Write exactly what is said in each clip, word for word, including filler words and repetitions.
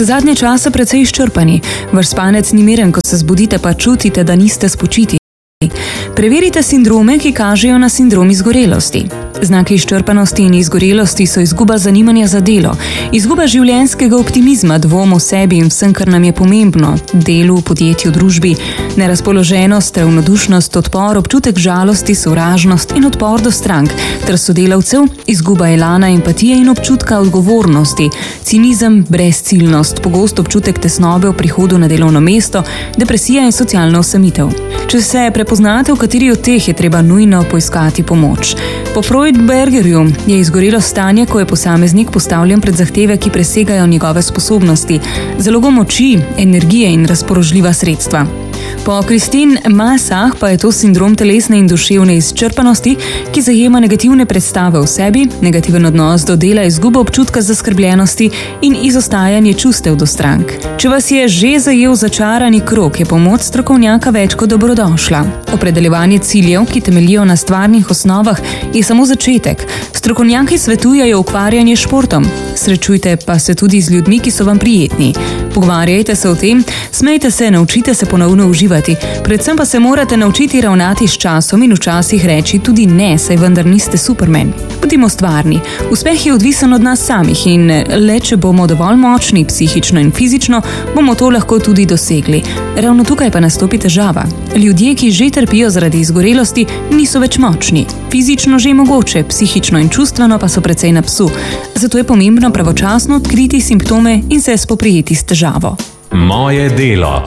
Ste zadnje čase precej izčrpani, vaš spanec ni miren, ko se zbudite, pa čutite, da niste spočiti. Preverite sindrome, ki kažejo na sindrom izgorelosti. Znaki izčrpanosti in izgorelosti so izguba zanimanja za delo, izguba življenjskega optimizma, dvom o sebi in vsem, kar nam je pomembno, delu, podjetju, družbi, nerazpoloženost, ravnodušnost, odpor, občutek žalosti, sovražnost in odpor do strank ter sodelavcev, izguba elana, empatije in občutka odgovornosti, cinizem, brezciljnost, pogost občutek tesnobe v prihodu na delovno mesto, depresija in socialna osamitev. Če se prepoznate, v kateri od teh je treba nujno poiskati pomoč. Po Freudbergerju je izgorelo stanje, ko je posameznik postavljen pred zahteve, ki presegajo njegove sposobnosti, zalogo moči, energije in razpoložljiva sredstva. Po Christine Massach pa je to sindrom telesne in duševne izčrpanosti, ki zajema negativne predstave o sebi, negativen odnos do dela, izgubo občutka zaskrbljenosti in izostajanje čustev do strank. Če vas je že zajel začarani krog, je pomoč strokovnjaka več kot dobrodošla. Opredeljevanje ciljev, ki temeljijo na stvarnih osnovah, je samo začetek. Strokovnjaki svetujejo ukvarjanje s športom. Srečujte pa se tudi z ljudmi, ki so vam prijetni. Pogovarjajte se o tem, smejte se, naučite se ponovno uživati. Predvsem pa se morate naučiti ravnati s časom in včasih reči tudi ne, saj vendar niste Superman. Bodimo stvarni. Uspeh je odvisen od nas samih in le če bomo dovolj močni, psihično in fizično, bomo to lahko tudi dosegli. Ravno tukaj pa nastopi težava. Ljudje, ki že trpijo zaradi izgorelosti, niso več močni. Fizično že mogoče, psihično in čustveno pa so precej na psu. Zato je pomembno pravočasno odkriti simptome in se spoprijeti s težavo. Moje delo.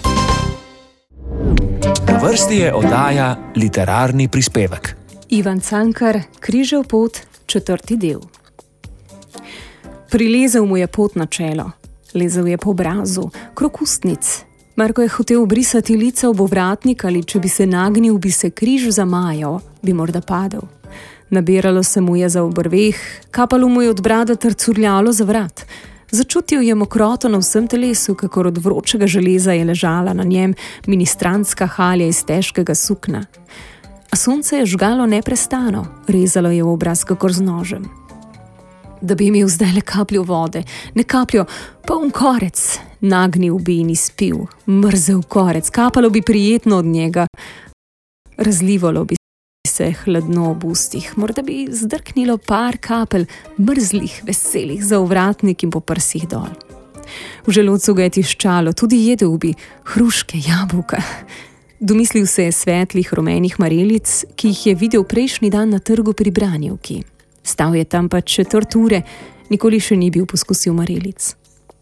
Na vrsti je oddaja Literarni prispevek. Ivan Cankar, Križev pot, četrti del. Prilezel mu je pot na čelo. Lezel je po obrazu, krog ustnic. Marko je hotel obrisati lice ob ovratnik ali če bi se nagnil, bi se križ zamajal, bi morda padel. Nabiralo se mu je za obrveh, kapalo mu je od brada ter curljalo za vrat. Začutil je mokroto na vsem telesu, kakor od vročega železa je ležala na njem ministrantska halja iz težkega sukna. A sonce je žgalo neprestano, rezalo je v obraz kakor z nožem. Da bi imel zdaj le kapljo vode, ne kapljo, poln korec, nagnil bi in izpil, mrzel korec, kapalo bi prijetno od njega, razlivalo bi se hladno ob ustih, morda bi zdrknilo par kapelj, mrzlih, veselih za ovratnik in po prsih dol. V želodcu ga je tiščalo, tudi jedel bi hruške, jabolka. Domislil se je svetlih rumenih marelic, ki jih je videl prejšnji dan na trgu pri Branjevki. Stal je tam pa četrt ure, nikoli še ni bil poskusil marelic.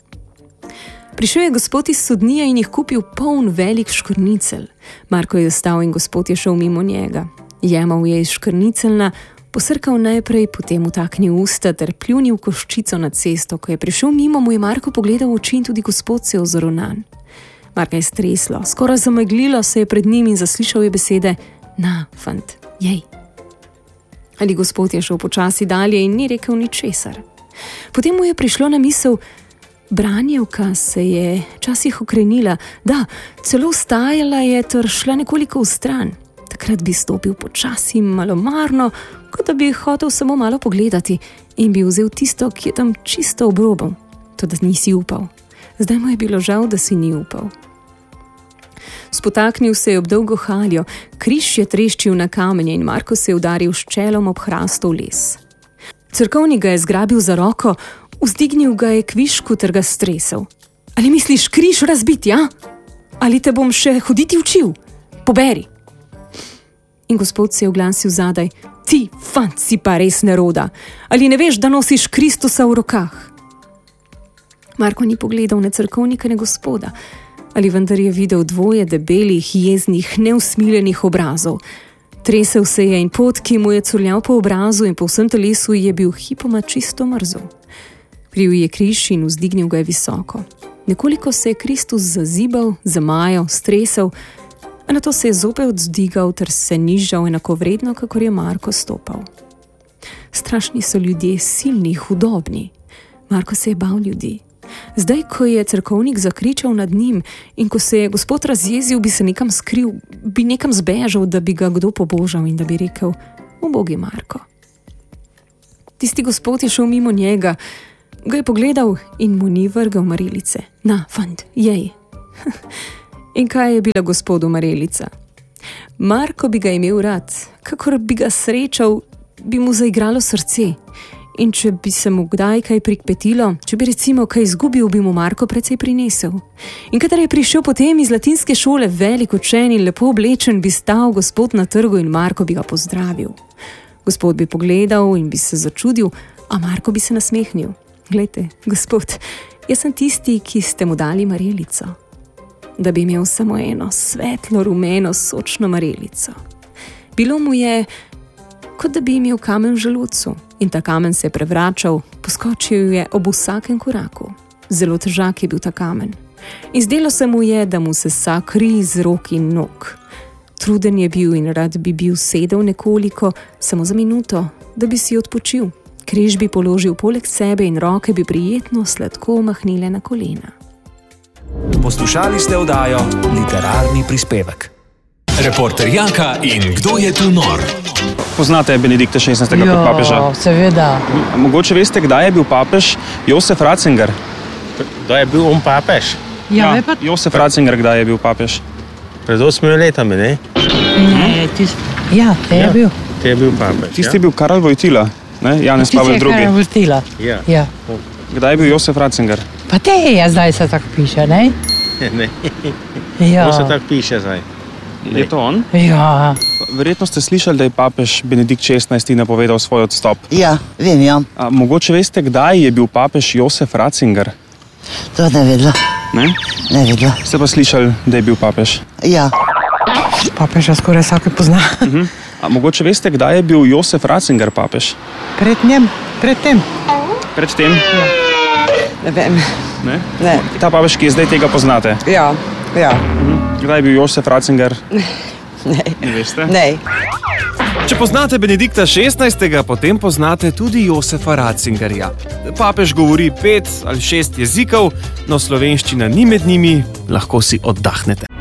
Prišel je gospod iz sodnije in jih kupil poln velik škrnicel. Marko je stal in gospod je šel mimo njega. Jemal je iz škrnicelna, posrkal najprej, potem utaknil usta ter pljunil koščico na cesto. Ko je prišel mimo, mu je Marko pogledal v oči in tudi gospod se je ozrl nanj. Marka je streslo, skoraj zameglilo se je pred njim in zaslišal je besede: "Na, fant, jej." Ali gospod je šel počasi dalje in ni rekel ničesar. Potem mu je prišlo na misel: Branjevka se je časih okrenila, da, celo vstajala je ter šla nekoliko v stran. Takrat bi stopil počasi, malomarno, kot da bi hotel samo malo pogledati in bi vzel tisto, ki je tam čisto ob robu. Toda nisi upal. Zdaj mu je bilo žal, da si ni upal. Spotaknil se je ob dolgo haljo, križ je treščil na kamenje in Marko se je udaril s čelom ob hrastov les. Cerkovnik ga je zgrabil za roko, vzdignil ga je k višku ter ga stresel. Ali misliš križ razbiti, ja? Ali te bom še hoditi učil? Poberi! In gospod se je oglasil zadaj: "Ti, fant, si pa res neroda. Ali ne veš, da nosiš Kristusa v rokah?" Marko ni pogledal ne cerkovnika, ne gospoda. Ali vendar je videl dvoje debelih, jeznih, neusmiljenih obrazov. Tresel se je in pot, ki mu je curljal po obrazu in po vsem telesu, je bil hipoma čisto mrzel. Prijel je križ in vzdignil ga je visoko. Nekoliko se je Kristus zazibal, zamajal, stresel, a nato se je zopet vzdigal ter se nižal enakovredno, kakor je Marko stopal. Strašni so ljudje, silni, hudobni. Marko se je bal ljudi. Zdaj, ko je cerkovnik zakričal nad njim in ko se je gospod razjezil, bi se nekam skril, bi nekam zbežal, da bi ga kdo pobožal in da bi rekel: "Ubogi Marko." Tisti gospod je šel mimo njega, ga je pogledal in mu ni vrgel marelice. Na, fant, jej. In kaj je bila gospodu marelica? Marko bi ga imel rad, kakor bi ga srečal, bi mu zaigralo srce. In če bi se mu kdaj kaj prikpetilo, če bi recimo kaj izgubil, bi mu Marko precej prinesel. In kadar je prišel potem iz latinske šole velik učen in lepo oblečen, bi stal gospod na trgu in Marko bi ga pozdravil. Gospod bi pogledal in bi se začudil, a Marko bi se nasmehnil. Glejte, gospod, jaz sem tisti, ki ste mu dali marelico. Da bi imel samo eno svetlo, rumeno, sočno marelico. Bilo mu je, kot da bi imel kamen v želodcu, in ta kamen se je prevračal, poskočil je ob vsakem koraku. Zelo težak je bil ta kamen. In zdelo se mu je, da mu sesa kri iz rok in nog. Truden je bil in rad bi bil sedel nekoliko, samo za minuto, da bi si odpočil. Križ bi položil poleg sebe in roke bi prijetno sladko mahnile na kolena. Poslušali ste oddajo Literarni prispevek. Reporter Janka in Kdo je tu nor? Poznate Benedikta šestnajstega kot papeža? Jo, seveda. Mogoče veste, kdaj je bil papež Josef Ratzinger? Kdaj je bil on papež? Ja, ja pa... Josef Ratzinger, kdaj je bil papež? Pred osmimi letami, ne? Ne, tist... Ja, te je Ja. bil. Te je bil papež, Tisti je bil Karl Wojtyla, ne? Janez Pavel Tisti je drugi. kar vrtila. Ja. Ja. Kdaj je bil Josef Ratzinger? Pa te je, zdaj se tako piše, ne? Ja. Ne, Ja. to se tako piše zdaj. Je to on? Ja. Verjetno ste slišali, da je papež Benedikt šestnajsti napovedal svoj odstop. Ja, vem, ja. A, mogoče veste, kdaj je bil papež Josef Ratzinger? To ne vedela. Ne? Ne vedela. Ste pa slišali, da je bil papež? Ja. Papeža skoraj vsake pozna. Uh-huh. A mogoče veste, kdaj je bil Josef Ratzinger papež? Pred njem, pred tem. Pred tem? Ne vem. Ne? Ne. Ta papež, ki je zdaj, tega poznate. Ja, ja. Kdaj je bil Josef Ratzinger? Ne. Ne veste? Ne. Če poznate Benedikta šestnajstega, potem poznate tudi Josefa Ratzingerja. Papež govori pet ali šest jezikov, no slovenščina ni med njimi, lahko si oddahnete.